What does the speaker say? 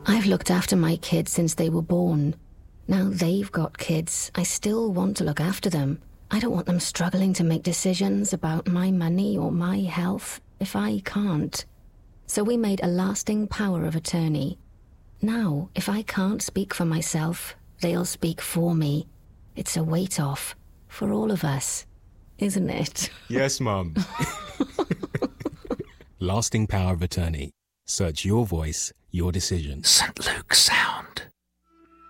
I've looked after my kids since they were born. Now they've got kids. I still want to look after them. I don't want them struggling to make decisions about my money or my health if I can't. So we made a lasting power of attorney. Now, if I can't speak for myself, they'll speak for me. It's a weight off for all of us, isn't it? Yes, Mum. Lasting power of attorney. Search your voice, your decision. St. Luke's